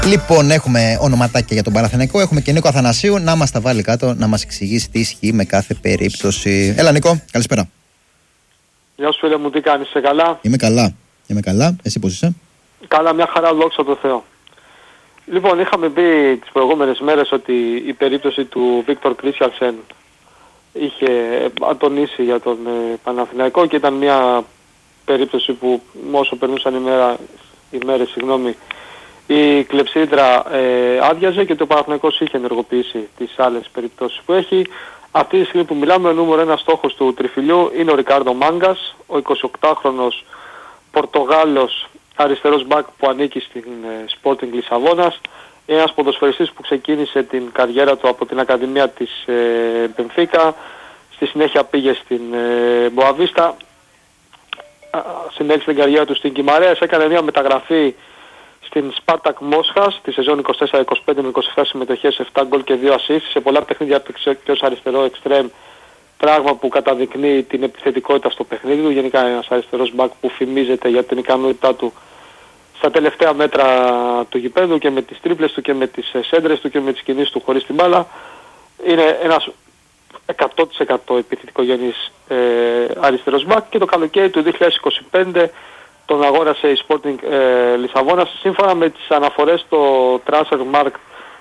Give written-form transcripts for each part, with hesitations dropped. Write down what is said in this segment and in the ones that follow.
Λοιπόν, έχουμε ονοματάκια για τον Παναθηναϊκό. Έχουμε και Νίκο Αθανασίου να μας τα βάλει κάτω, να μας εξηγήσει τι ισχύει με κάθε περίπτωση. Έλα, Νίκο, καλησπέρα. Γεια σου, φίλε μου, τι κάνεις, είσαι καλά? Είμαι καλά. Εσύ πώς είσαι? Καλά, μια χαρά, δόξα τω Θεώ. Λοιπόν, είχαμε πει τις προηγούμενες μέρες ότι η περίπτωση του Βίκτορ Κρίστιανσεν είχε ατονίσει για τον Παναθηναϊκό και ήταν μια περίπτωση που όσο περνούσαν οι μέρες, η κλεψίδρα άδειαζε και το Παναθηναϊκός είχε ενεργοποιήσει τις άλλες περιπτώσεις που έχει. Αυτή τη στιγμή που μιλάμε, ο νούμερο ένα στόχος του τριφυλιού είναι ο Ρικάρντο Μάγκας, ο 28χρονος Πορτογάλος αριστερός μπακ που ανήκει στην Sporting Λισαβόνας, ένας ποδοσφαιριστής που ξεκίνησε την καριέρα του από την Ακαδημία της Μπενφίκα, στη συνέχεια πήγε στην Μποαβίστα, συνέχισε την καριέρα του στην Κιμαρέας, έκανε μια μεταγραφή στην Σπάρτακ Μόσχας τη σεζόν 24-25 με 27 συμμετοχές, 7 γκολ και 2 assist. Σε πολλά παιχνίδια έπαιξε και ως αριστερό εξτρέμ, πράγμα που καταδεικνύει την επιθετικότητα στο παιχνίδι του. Γενικά ένας αριστερός μπακ που φημίζεται για την ικανότητά του στα τελευταία μέτρα του γηπέδου και με τις τρίπλες του και με τις σέντρες του και με τις κινήσεις του χωρίς την μπάλα. Είναι ένας 100% επιθετικογενής αριστερός μπακ και το καλοκαίρι του 2025 τον αγόρασε η Sporting Λισαβόνας σύμφωνα με τις αναφορές στο Transfermarkt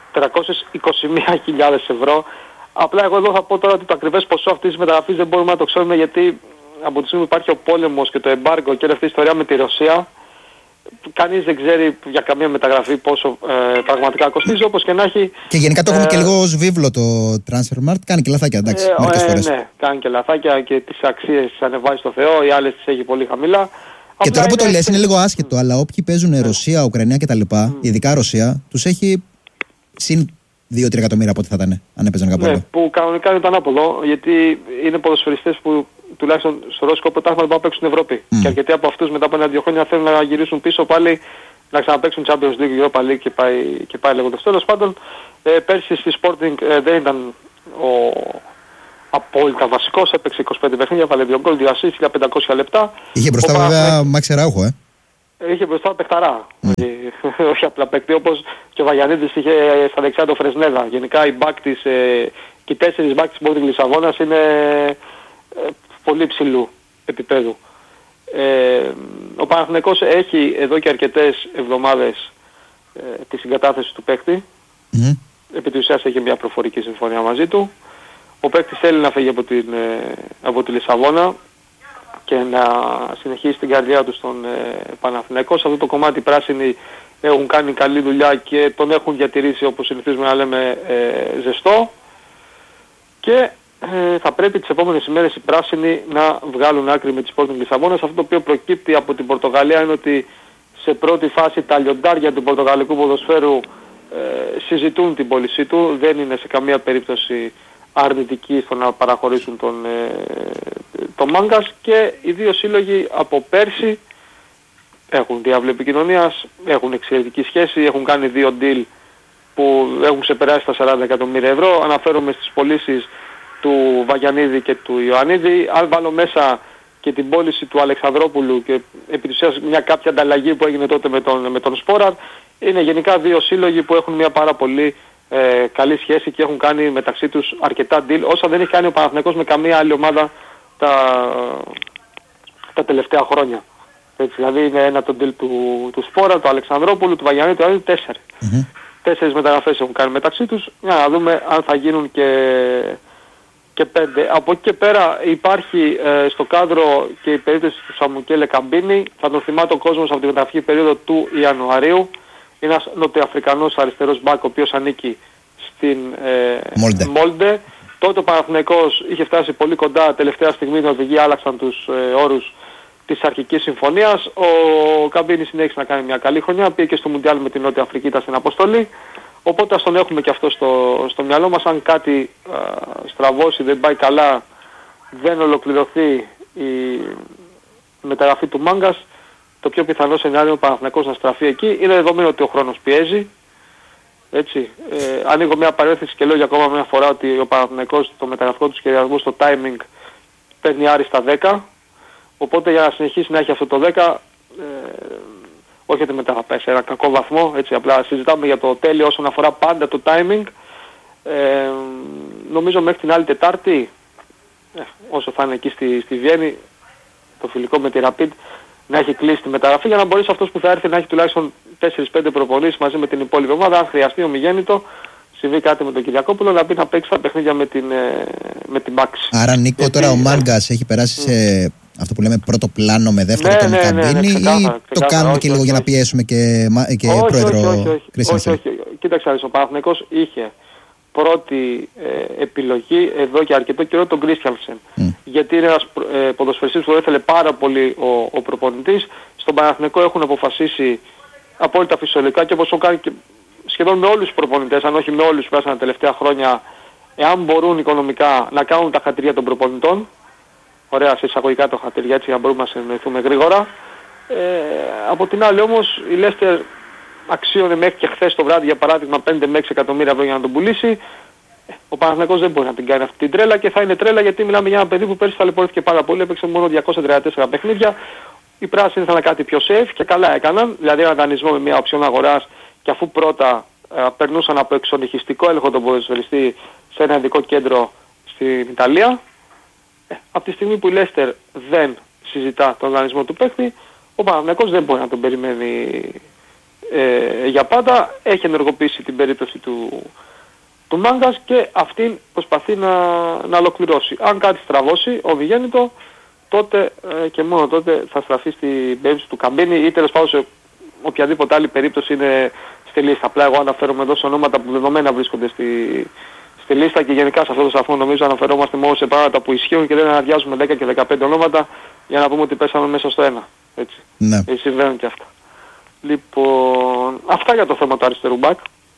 321.000 ευρώ. Απλά εγώ εδώ θα πω τώρα ότι το ακριβές ποσό αυτής της μεταγραφής δεν μπορούμε να το ξέρουμε, γιατί από τη στιγμή που υπάρχει ο πόλεμος και το εμπάργκο και όλη αυτή η ιστορία με τη Ρωσία, κανείς δεν ξέρει για καμία μεταγραφή πόσο πραγματικά κοστίζει, όπως και να έχει. Και γενικά το έχουμε και λίγο ως βίβλο το Transfermarkt, κάνει και λαθάκια, εντάξει, μερικές φορές. Ναι, κάνει και λαθάκια και τις αξίες τις ανεβάζει στο Θεό, οι άλλες τις έχει πολύ χαμηλά. Και τώρα που το λες είναι λίγο άσχετο, αλλά όποιοι παίζουν Ρωσία, Ουκρανία κτλ., ειδικά Ρωσία, τους έχει συν 2-3 εκατομμύρια από ό,τι θα ήταν, αν έπαιζαν κάπου άλλο. Ναι, που κανονικά είναι το ανάποδο, γιατί είναι ποδοσφαιριστές που τουλάχιστον στο ρωσικό πρωτάθλημα δεν παίξουν στην Ευρώπη. Και αρκετοί από αυτούς μετά από 1-2 χρόνια θέλουν να γυρίσουν πίσω πάλι, να ξαναπαίξουν Champions League, Europa League και πάει λέγοντας. Τέλος πάντων, πέρσι στη Sporting δεν ήταν ο απόλυτα βασικός, έπαιξε 25 παιχνίδια, βάλε 2 γκολ, 2 assist, 1500 λεπτά. Είχε μπροστά βέβαια Μάξι Ράουχο, Είχε μπροστά παιχταρά, όχι απλά παίκτη, όπως και ο Βαγιανίδης είχε στα δεξιά το Φρεσνέδα. Γενικά οι μπακ της, και οι 4 μπακ της Sporting Λισαβόνας είναι πολύ υψηλού επίπεδου. Ο Παναθηναϊκός έχει εδώ και αρκετές εβδομάδες τη συγκατάθεση του παίκτη. Επί της ουσίας έχει μια προφορική συμφωνία μαζί του. Ο παίκτης θέλει να φύγει από τη Λισαβόνα και να συνεχίσει την καριέρα του στον Παναθηναϊκό. Σε αυτό το κομμάτι οι πράσινοι έχουν κάνει καλή δουλειά και τον έχουν διατηρήσει, όπως συνηθίζουμε να λέμε, ζεστό. Και θα πρέπει τις επόμενες ημέρες οι πράσινοι να βγάλουν άκρη με τη Sporting Λισαβόνας. Αυτό το οποίο προκύπτει από την Πορτογαλία είναι ότι σε πρώτη φάση τα λιοντάρια του πορτογαλικού ποδοσφαίρου συζητούν την πώλησή του. Δεν είναι σε καμία περίπτωση αρνητικοί στο να παραχωρήσουν τον Μάγκας, και οι δύο σύλλογοι από πέρσι έχουν διάβλη επικοινωνίας, έχουν εξαιρετική σχέση, έχουν κάνει 2 deal που έχουν ξεπεράσει τα 40 εκατομμύρια ευρώ. Αναφέρομαι στις πωλήσεις του Βαγιανίδη και του Ιωαννίδη. Αν βάλω μέσα και την πώληση του Αλεξανδρόπουλου και επί της ουσίας μια κάποια ανταλλαγή που έγινε τότε με τον Σπόραρ, είναι γενικά 2 σύλλογοι που έχουν μια πάρα πολύ καλή σχέση και έχουν κάνει μεταξύ τους αρκετά deal, όσα δεν έχει κάνει ο Παναθηναϊκός με καμία άλλη ομάδα τα τελευταία χρόνια. Έτσι, δηλαδή είναι ένα το deal του Σπόρα, του Αλεξανδρόπουλου, του Βαγιανίδη, του Ιωαννίδη, 4. 4 μεταγραφές έχουν κάνει μεταξύ τους, για να δούμε αν θα γίνουν και 5. Από εκεί και πέρα υπάρχει στο κάδρο και η περίπτωση του Σαμουκέλε Καμπίνη. Θα τον θυμάται ο κόσμος από τη μεταγραφική περίοδο του Ιανουαρίου. Είναι ένας νοτιοαφρικανός αριστερός μπακ, ο οποίος ανήκει στην Μόλντε. Τότε ο Παναθηναϊκός είχε φτάσει πολύ κοντά, τελευταία στιγμή οι Νορβηγοί άλλαξαν τους όρους της αρχικής συμφωνίας. Ο Καμπίνη συνέχισε να κάνει μια καλή χρονιά, πήγε και στο Μουντιάλ με την Νότια Αφρική, ήταν στην αποστολή. Οπότε ας τον έχουμε και αυτό στο μυαλό μας. Αν κάτι στραβώσει, δεν πάει καλά, δεν ολοκληρωθεί η μεταγραφή του Μάγκας, το πιο πιθανό σενάριο ο Παναθηναϊκός να στραφεί εκεί. Είναι δεδομένο ότι ο χρόνος πιέζει. Έτσι. Ανοίγω μια παρένθεση και λέω για ακόμα μια φορά ότι ο Παναθηναϊκός το μεταγραφικό του σχεδιασμό στο timing παίρνει άριστα 10. Οπότε για να συνεχίσει να έχει αυτό το 10, όχι ότι μετά θα πέσει σε ένα κακό βαθμό, έτσι, απλά συζητάμε για το τέλειο όσον αφορά πάντα το timing. Νομίζω μέχρι την άλλη Τετάρτη, όσο θα είναι εκεί στη Βιέννη, το φιλικό με τη Rapid, να έχει κλείσει τη μεταγραφή για να μπορέσει αυτός που θα έρθει να έχει τουλάχιστον 4-5 προπονήσεις μαζί με την υπόλοιπη ομάδα. Αν χρειαστεί ομιγέννητο, συμβεί κάτι με τον Κυριακόπουλο, να μπει να παίξει τα παιχνίδια με την Μπάξη. Άρα Νίκο, τώρα ο Μάγκας έχει περάσει σε αυτό που λέμε πρώτο πλάνο με δεύτερο τον καμπίνι, ή το κάνουμε και λίγο για να πιέσουμε και πρόεδρο Κρίστιανσεν? Όχι. Κοίταξε, ο Παναθηναϊκός είχε πρώτη επιλογή εδώ και αρκετό καιρό τον Κρίστιανσεν. Γιατί είναι ένας ποδοσφαιριστής που ήθελε πάρα πολύ ο προπονητής. Στον Παναθηναϊκό έχουν αποφασίσει απόλυτα φυσιολογικά, και όπως το κάνει και σχεδόν με όλους τους προπονητές, αν όχι με όλους που πέρασαν τα τελευταία χρόνια, εάν μπορούν οικονομικά να κάνουν τα χατήρια των προπονητών. Ωραία, σε εισαγωγικά το χατήρια, έτσι για να μπορούμε να συνεννοηθούμε γρήγορα. Από την άλλη όμως η Λέστερ αξίωνε μέχρι και χθες το βράδυ, για παράδειγμα, 5 με 6 εκατομμύρια ευρώ για να τον πουλήσει. Ο Παναθηναϊκός δεν μπορεί να την κάνει αυτή την τρέλα, και θα είναι τρέλα γιατί μιλάμε για ένα παιδί που πέρσι ταλαιπωρήθηκε πάρα πολύ, έπαιξε μόνο 234 παιχνίδια. Οι πράσινοι ήθελαν κάτι πιο safe και καλά έκαναν, δηλαδή ένα δανεισμό με μια οψιόν αγοράς, και αφού πρώτα περνούσαν από εξονυχιστικό έλεγχο τον ποδοσφαιριστή σε ένα ειδικό κέντρο στην Ιταλία. Από τη στιγμή που η Λέστερ δεν συζητά τον δανεισμό του παίκτη, ο Παναθηναϊκός δεν μπορεί να τον περιμένει για πάντα. Έχει ενεργοποιήσει την περίπτωση του Μάγκας και αυτήν προσπαθεί να ολοκληρώσει. Αν κάτι στραβώσει ομιγέννητο, τότε και μόνο τότε θα στραφεί στην περίπτωση του Καμπίνη, ή τέλος πάντων σε οποιαδήποτε άλλη περίπτωση είναι στη λίστα. Απλά εγώ αναφέρομαι εδώ σε ονόματα που δεδομένα βρίσκονται στη λίστα, και γενικά σε αυτό το σταθμό νομίζω αναφερόμαστε μόνο σε πράγματα που ισχύουν και δεν αναδιάζουμε 10 και 15 ονόματα για να πούμε ότι πέσαμε μέσα στο ένα. Έτσι. Ναι. Συμβαίνουν και αυτά. Λοιπόν, αυτά για το θέμα του αριστερού μπακ.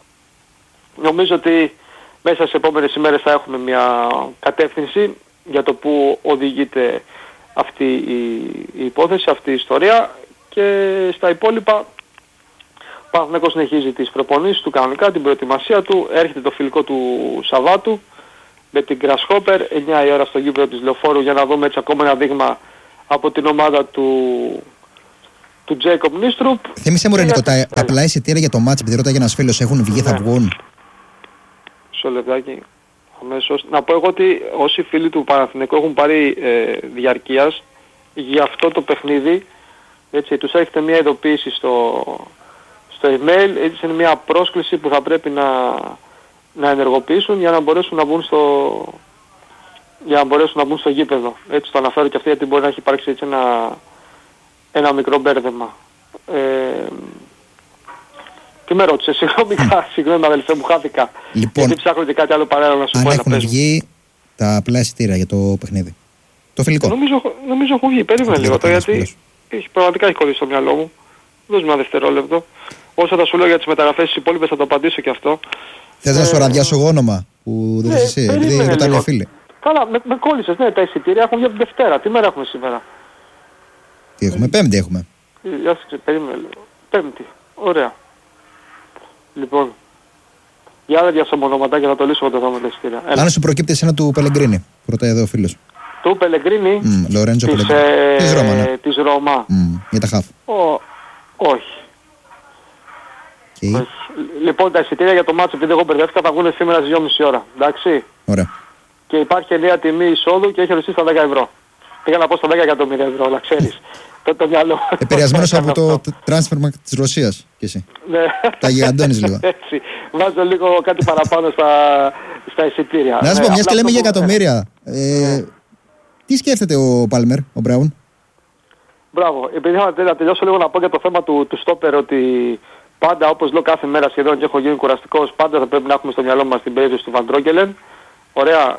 Νομίζω ότι μέσα στις επόμενες ημέρες θα έχουμε μια κατεύθυνση για το που οδηγείται αυτή η υπόθεση, αυτή η ιστορία, και στα υπόλοιπα ο Παναθηναϊκός συνεχίζει τις προπονήσεις του κανονικά, την προετοιμασία του. Έρχεται το φιλικό του Σαββάτου με την Grasshopper 9 η ώρα στο γήπεδο της Λεωφόρου, για να δούμε έτσι ακόμα ένα δείγμα από την ομάδα του Τζέικοπ Νίστρουπ. Θύμισε μου, Ρενικό, τα απλά εισιτήρια για το μάτς, επειδή ρωτάει ένας φίλος, έχουν βγει, θα βγουν? Μισό λεπτάκι. Αμέσως. Να πω εγώ ότι όσοι φίλοι του Παναθηναϊκού έχουν πάρει διαρκείας για αυτό το παιχνίδι, έτσι, τους έχετε μια ειδοποίηση στο email, έτσι, είναι μια πρόσκληση που θα πρέπει να ενεργοποιήσουν για να μπορέσουν να μπουν στο γήπεδο. Έτσι το αναφέρω και αυτό, γιατί μπορεί να έχει υπάρξει έτσι ένα μικρό μπέρδεμα. Και με ρώτησε, συγγνώμη αδελφέ μου, χάθηκα. Λοιπόν, γιατί ψάχνω και κάτι άλλο παράλληλα να σου πω. Αν έχουν βγει τα απλά εισιτήρια για το παιχνίδι, το φιλικό? Νομίζω έχουν βγει, περίμενε λίγο το, γιατί πραγματικά έχει κολλήσει στο μυαλό μου. Δώσ' μου ένα δευτερόλεπτο. Όσο θα σου λέω για τις μεταγραφές τις υπόλοιπες θα το απαντήσω και αυτό. Θες να σου ραδιάσω εγώ όνομα που δεν θες εσύ, επειδή ρωτάνε οι φίλοι? Καλά, με κόλλησες, ναι, τα εισιτήρια έχουν βγει από την Δευτέρα. Τι μέρα έχουμε σήμερα? Τι έχουμε, Πέμπτη έχουμε. Περίμενε λίγο. Πέμπτη, ωραία. Λοιπόν, για άλλα διασωμονόματα για να το λύσουμε το θέμα με τα εισιτήρια. Αν σου προκύπτει εσένα του Πελεγκρίνη, ρωτάει εδώ ο φίλος. Του Πελεγκρίνη, Λορέντζο Πελεγκρίνη. Της Ρώμα, ναι. Της Ρώμα. Για τα χαφ. Όχι. Λοιπόν, τα εισιτήρια για το μάτσο, επειδή εγώ μπερδεύτηκα, θα βγουν σήμερα στις 2.30 ώρα. Εντάξει. Ωραία. Και υπάρχει νέα τιμή εισόδου και έχει οριστεί στα 10 ευρώ. Πήγα να πω στα 10 εκατομμύρια ευρώ, να ξέρεις. Το μυαλό. Επηρεασμένος από το transfer της Ρωσίας κι εσύ. Ναι. Τα γιγαντώνεις λίγο. Έτσι. Βάζω λίγο κάτι παραπάνω στα εισιτήρια. Να σου πω, μιας και λέμε για εκατομμύρια. Τι σκέφτεται ο Πάλμερ, ο Μπράουν? Μπράβο. Επειδή να τελειώσω λίγο να πω για το θέμα του στόπερ, ότι πάντα, όπως λέω κάθε μέρα σχεδόν και έχω γίνει κουραστικός, πάντα θα πρέπει να έχουμε στο μυαλό μας την περίπτωση του Βαν Ντρόγκελεν. Ωραία.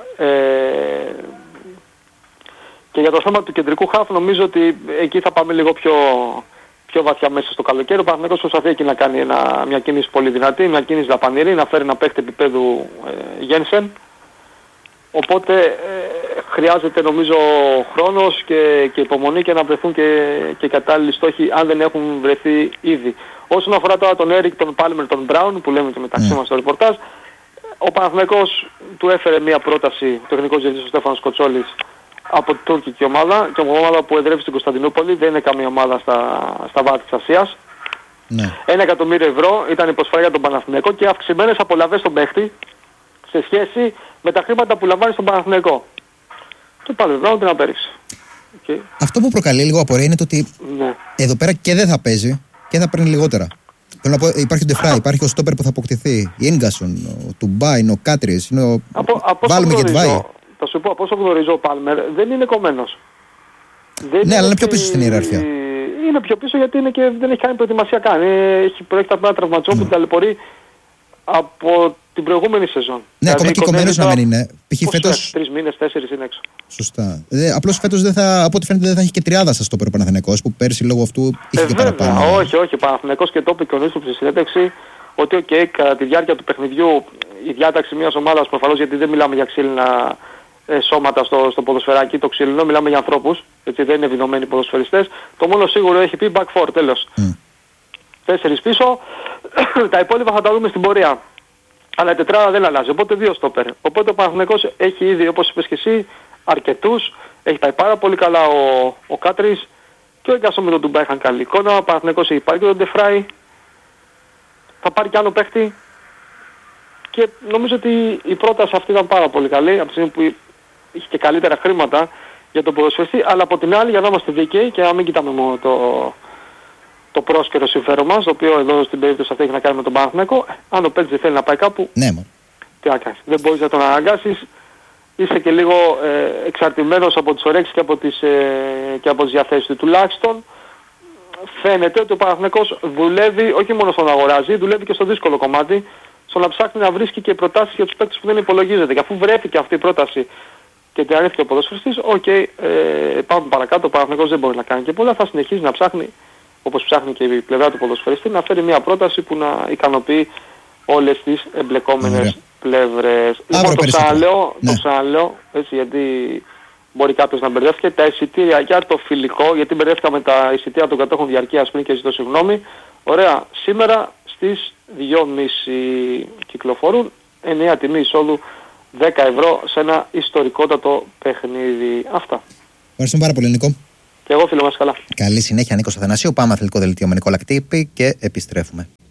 Και για το θέμα του κεντρικού χαφ νομίζω ότι εκεί θα πάμε λίγο πιο βαθιά μέσα στο καλοκαίρι. Ο Παναθηναϊκός προσπαθεί εκεί να κάνει μια κίνηση πολύ δυνατή, μια κίνηση δαπανηρή, να φέρει ένα παίχτη επίπεδου Γένσεν. Οπότε χρειάζεται νομίζω χρόνος και υπομονή και να βρεθούν και κατάλληλοι στόχοι, αν δεν έχουν βρεθεί ήδη. Όσον αφορά τώρα τον Έρικ, τον Πάλμερ, τον Μπράουν που λέμε και μεταξύ μας στο ρεπορτάζ, ο Παναθηναϊκός του έφερε μια πρόταση, ο τεχνικός διευθυντής ο Στέφανος Κοτσόλης, από την τουρκική ομάδα, και μια ομάδα που εδρεύει στην Κωνσταντινούπολη, δεν είναι καμία ομάδα στα βάθη της Ασίας. Ναι. 1 εκατομμύριο ευρώ ήταν η προσφορά για τον Παναθηναϊκό και αυξημένες απολαβές στον παίχτη σε σχέση με τα χρήματα που λαμβάνει στον Παναθηναϊκό. Και πάλι πράγμα την απέριξε. Okay. Αυτό που προκαλεί λίγο απορία είναι το ότι ναι. εδώ πέρα και δεν θα παίζει και θα παίρνει λιγότερα. Θέλω να πω, υπάρχει ο Ντεφράι, υπάρχει ο στόπερ που θα αποκτηθεί, η Ίνγκασον, ο Τουμπάιν, ο Κάτριες, βάλουμε και Τβάι. Θα σου πω, από όσο γνωρίζω ο Πάλμερ δεν είναι κομμένος. Ναι, αλλά είναι πιο πίσω στην ιεραρχία. Είναι πιο πίσω γιατί είναι και δεν έχει κάνει προετοιμασία καν. Προέρχεται από ένα τραυματισμό που ταλαιπωρεί από την προηγούμενη σεζόν. Ναι, ακόμα και κομμένος να μην είναι. Π.χ. φέτος. 3 μήνες, 4 είναι έξω. Σωστά. Απλώς φέτος από ό,τι φαίνεται δεν θα έχει και τριάδα σας στόπερ ο Παναθηναϊκός που πέρσι λόγω αυτού είχε και παραπάνω. Όχι, ο Παναθηναϊκός και το είπε και ο Νίστος στη συνέντευξη ότι κατά τη διάρκεια του παιχνιδιού η διάταξη μιας ομάδας προφανώς, γιατί δεν μιλάμε για ξύλινα σώματα στο ποδοσφαιράκι, το ξύλινο, μιλάμε για ανθρώπους, έτσι δεν είναι ευηνωμένοι ποδοσφαιριστές. Το μόνο σίγουρο έχει πει back four, τέλος. 4 πίσω, τα υπόλοιπα θα τα δούμε στην πορεία. Αλλά η τετράδα δεν αλλάζει, οπότε 2 στόπερ. Οπότε ο Παναθηναϊκός έχει ήδη, όπως είπες και εσύ, αρκετούς. Έχει πάει πάρα πολύ καλά ο Κάτρις και ο Ίγκασον με τον Τουμπά είχαν καλή εικόνα. Ο Παναθηναϊκός έχει πάρει και τον Ντεφράι. Θα πάρει και άλλο παίχτη. Και νομίζω ότι η πρόταση αυτή ήταν πάρα πολύ καλή, από τη στιγμή που είχε και καλύτερα χρήματα για τον ποδοσφαιριστή. Αλλά από την άλλη, για να είμαστε δίκαιοι και να μην κοιτάμε μόνο το πρόσκαιρο συμφέρον μας, το οποίο εδώ στην περίπτωση αυτή έχει να κάνει με τον Παναθηναϊκό, αν ο παίκτης δεν θέλει να πάει κάπου, ναι, τι να κάνεις. Δεν μπορείς να τον αναγκάσεις, είσαι και λίγο εξαρτημένος από τις ορέξεις και από τις διαθέσεις του. Τουλάχιστον φαίνεται ότι ο Παναθηναϊκός δουλεύει, όχι μόνο στον αγοράζει, δουλεύει και στο δύσκολο κομμάτι, στο να ψάχνει να βρίσκει και προτάσεις για τους παίκτες που δεν υπολογίζεται. Και αφού βρέθηκε αυτή η πρόταση και την αρνήθηκε ο ποδοσφαιριστής, πάμε παρακάτω, ο Παναθηναϊκός δεν μπορεί να κάνει και πολλά, θα συνεχίσει να ψάχνει, όπως ψάχνει και η πλευρά του ποδοσφαιριστή, να φέρει μια πρόταση που να ικανοποιεί όλες τις εμπλεκόμενες πλευρές. Λοιπόν, το ξαναλέω, έτσι, γιατί μπορεί κάποιος να μπερδεύτηκε, τα εισιτήρια για το φιλικό, γιατί μπερδεύτηκα με τα εισιτήρια των κατόχων διαρκείας πριν και ζητώ συγγνώμη. Ωραία, σήμερα στις 2.30 κυκλοφορούν, 9 τιμή εισόδου, 10 ευρώ σε ένα ιστορικότατο παιχνίδι. Αυτά. Ευχαριστούμε πάρα πολύ, Νίκο. Και εγώ, φίλε μας, καλά. Καλή συνέχεια, Νίκος Αθανασίου. Πάμε αθλητικό δελτίο με Νικόλα Κτύπη και επιστρέφουμε.